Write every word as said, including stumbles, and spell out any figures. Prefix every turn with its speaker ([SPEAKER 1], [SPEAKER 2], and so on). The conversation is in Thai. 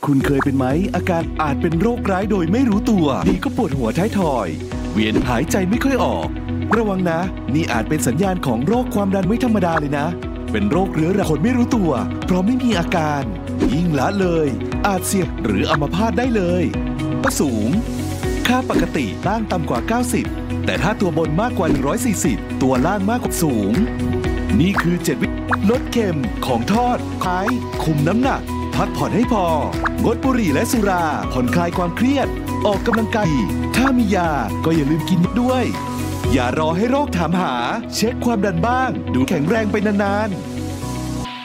[SPEAKER 1] คุณเคยเป็นไหมอาการอาจเป็นโรคร้ายโดยไม่รู้ตัวนี่ก็ปวดหัวท้ายทอยเวียนหายใจไม่ค่อยออกระวังนะนี่อาจเป็นสัญญาณของโรคความดันไม่ธรรมดาเลยนะเป็นโรคเรื้อรังคนไม่รู้ตัวเพราะไม่มีอาการยิ่งละเลยอาจเสี่ยงหรืออัมพาตได้เลยก็สูงค่าปกติล่างต่ำกว่าเก้าสิบแต่ถ้าตัวบนมากกว่าหนึ่งร้อยสี่สิบตัวล่างมากกว่าสูงนี่คือเจ็ดวิธีลดเค็มของทอดขายคุมน้ำหนักพักผ่อนให้พองดบุหรี่และสุราผ่อนคลายความเครียดออกกำลังกายถ้ามียาก็อย่าลืมกินด้วยอย่ารอให้โรคถามหาเช็คความดันบ้างดูแข็งแรงไปนานๆ